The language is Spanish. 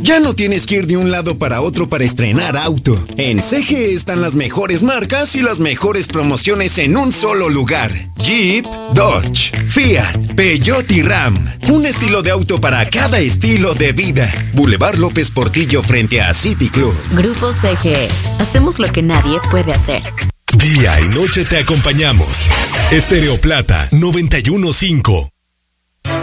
Ya no tienes que ir de un lado para otro para estrenar auto. En CGE están las mejores marcas y las mejores promociones en un solo lugar. Jeep, Dodge, Fiat, Peugeot y Ram. Un estilo de auto para cada estilo de vida. Boulevard López Portillo frente a City Club. Grupo CGE. Hacemos lo que nadie puede hacer. Día y noche te acompañamos. Estéreo Plata 91.5.